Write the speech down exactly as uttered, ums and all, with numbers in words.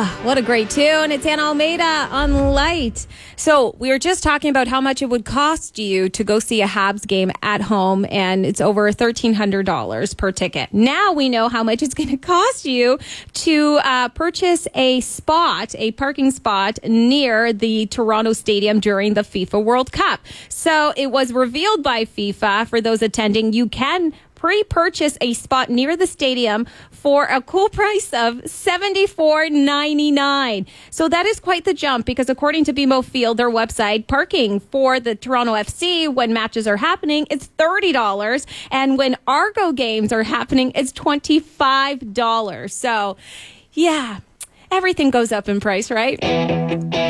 Ah, what a great tune. It's Anna Almeida on Light. So we were just talking about how much it would cost you to go see a Habs game at home, and it's over thirteen hundred dollars per ticket. Now we know how much it's going to cost you to uh, purchase a spot, a parking spot near the Toronto Stadium during the FIFA World Cup. So it was revealed by FIFA, for those attending, you can pre-purchase a spot near the stadium for a cool price of seventy-four ninety-nine. So that is quite the jump, because according to B M O Field, their website, parking for the Toronto F C when matches are happening, it's thirty dollars. And when Argo games are happening, it's twenty-five dollars. So yeah, everything goes up in price, right?